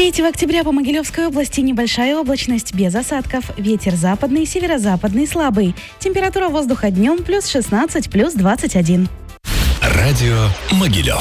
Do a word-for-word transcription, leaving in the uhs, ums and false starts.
третьего октября по Могилевской области небольшая облачность без осадков. Ветер западный, северо-западный слабый. Температура воздуха днем плюс шестнадцать, плюс двадцать один. Радио Могилев.